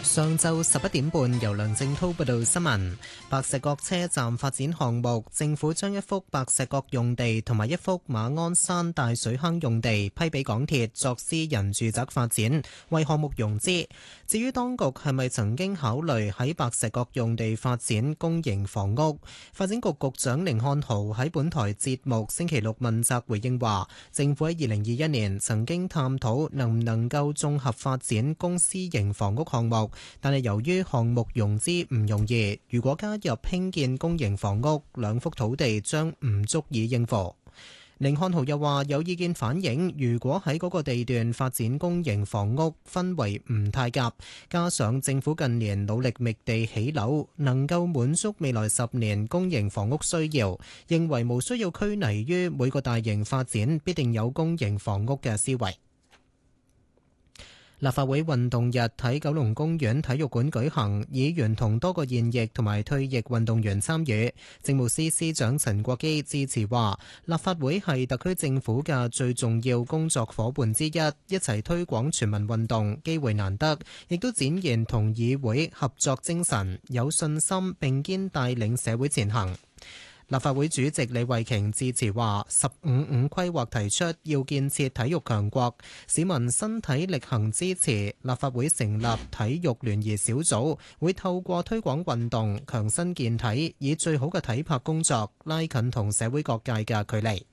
上晝11點半，由梁正滔報道新聞。白石角車站發展項目，政府將一幅白石角用地同埋一幅馬鞍山大水坑用地批俾港鐵作私人住宅發展，為項目融資。至於當局係咪曾經考慮喺白石角用地發展公營房屋，發展局局長甯漢豪喺本台節目星期六問責回應話，政府喺2021年曾經探討能唔能夠綜合發展公私營房屋項目。但係由於項目融資唔容易，如果加入興建公營房屋，2幅土地將唔足以應付。甯漢豪又話有意見反映，如果喺嗰個地段發展公營房屋，氛圍唔太夾，加上政府近年努力覓地起樓，能夠滿足未來10年公營房屋需要，認為無需要拘泥於每個大型發展必定有公營房屋嘅思維。立法會運動日喺九龍公園體育館舉行，議員同多個現役同埋退役運動員參與。政務司司長陳國基致辭話，立法會係特區政府嘅最重要工作夥伴之一，一齊推廣全民運動，機會難得，亦都展現同議會合作精神，有信心並肩帶領社會前行。立法會主席李慧瓊致辭話，15-5規劃提出要建設體育強國，市民身體力行支持。立法會成立體育聯誼小組，會透過推廣運動、強身健體，以最好嘅體魄工作拉近同社會各界嘅距離。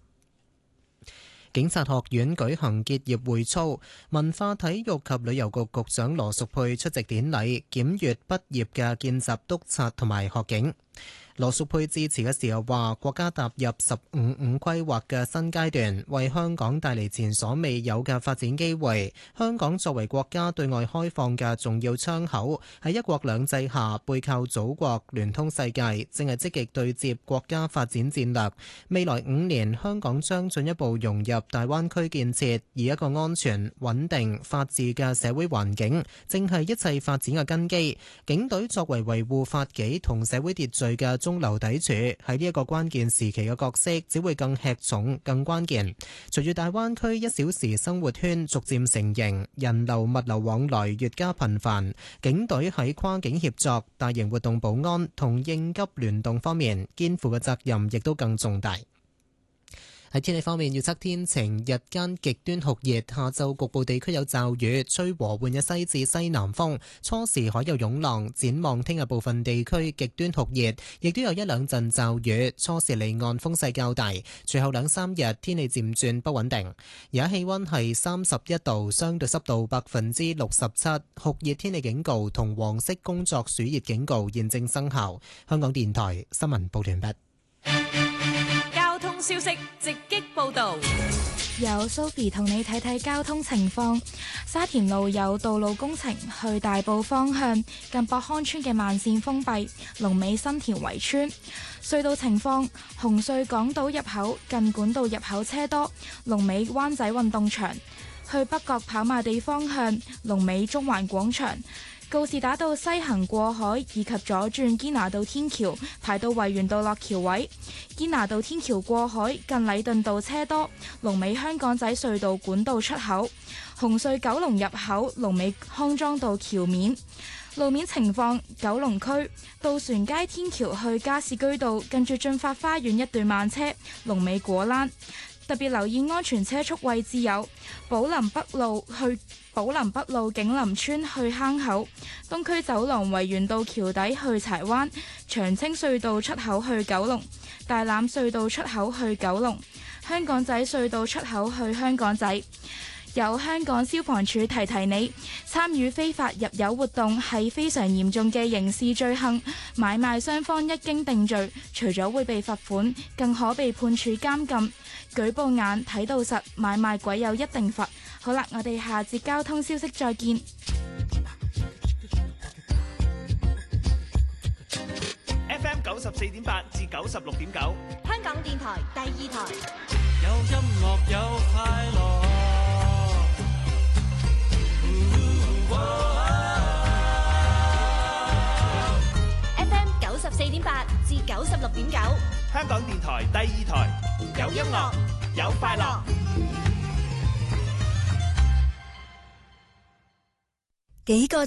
警察學院舉行結業會操，文化體育及旅遊局局長羅淑佩出席典禮，檢閱畢業嘅見習督察同埋學警。羅淑佩致辭嘅時候話，國家踏入15-5規劃嘅新階段，為香港帶嚟前所未有嘅發展機會。香港作為國家對外開放嘅重要窗口，喺一國兩制下背靠祖國，聯通世界，正係積極對接國家發展戰略。未來5年，香港將進一步融入大灣區建設，以一個安全、穩定、法治嘅社會環境，正係一切發展嘅根基。警隊作為維護法紀同社會秩序嘅中流砥柱，喺呢一個關鍵時期嘅角色只會更吃重、更關鍵。隨住大灣區1小時生活圈逐漸成型，人流物流往來越加頻繁，警隊喺跨境協作、大型活動保安同應急聯動方面，肩負嘅責任亦都更重大。喺天氣方面，預測天晴，日間極端酷熱，下晝局部地區有驟雨，吹和緩嘅西至西南風，初時海有湧浪。展望聽日部分地區極端酷熱，亦都有1兩陣驟雨，初時離岸風勢較大。隨後2-3日天氣漸轉不穩定。而家氣溫係31度，相對濕度67%，酷熱天氣警告同黃色工作暑熱警告現正生效。香港電台新聞報完畢。 消息直擊報道， 由 Sophie 同你睇睇交通情況。沙田路有道路工程，去大埔方向近博康村嘅慢線封閉，龍尾新田圍村。隧道情況，紅隧港島入口近管道入口車多，龍尾灣仔運動場。去北角跑馬地方向，龍尾中環廣場。告士打道西行過海以及左轉堅拿道天橋排到維園道落橋位，堅拿道天橋過海近禮頓道車多，龍尾香港仔隧道管道出口。紅隧九龍入口龍尾康莊道橋面。路面情況，九龍區渡船街天橋去加士居道近住駿發花園一段慢車，龍尾果欄。特別留意安全車速位置有寶林北路去寶林北路景林村去坑口，東區走廊維園道橋底去柴灣，長青隧道出口去九龍，大欖隧道出口去九龍，香港仔隧道出口去香港仔。有香港消防處提提你，參與非法入油活動係非常嚴重嘅刑事罪行，買賣雙方一經定罪，除咗會被罰款，更可被判處監禁。舉報眼睇到實，買賣鬼有一定罰。好啦，我哋下節交通消息再見。 FM 94.8至96.9， 香港電台第2台。 有音樂有快樂。 FM 94.8至96.9， 香港電台第2台，有音樂有快樂。 幾個